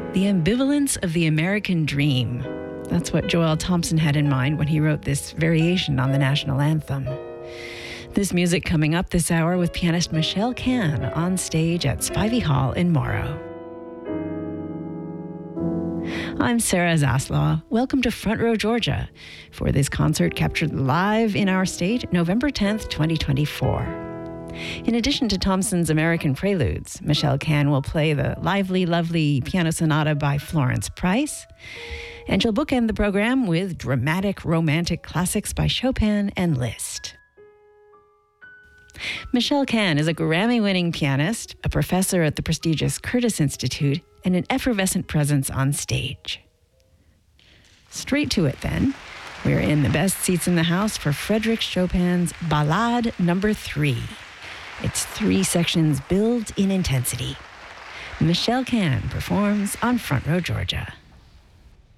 The ambivalence of the American dream. That's what Joel Thompson had in mind when he wrote this variation on the national anthem. This music coming up this hour with pianist Michelle Can on stage at Spivey Hall in Morrow. I'm Sarah Zaslaw. Welcome to Front Row Georgia for this concert captured live in our state November 10th, 2024. In addition to Thompson's American Preludes, Michelle Can will play the lively, lovely piano sonata by Florence Price, and she'll bookend the program with dramatic, romantic classics by Chopin and Liszt. Michelle Can is a Grammy-winning pianist, a professor at the prestigious Curtis Institute, and an effervescent presence on stage. Straight to it, then. We're in the best seats in the house for Frédéric Chopin's Ballade No. 3. Its 3 sections build in intensity. Michelle Can performs on Front Row Georgia.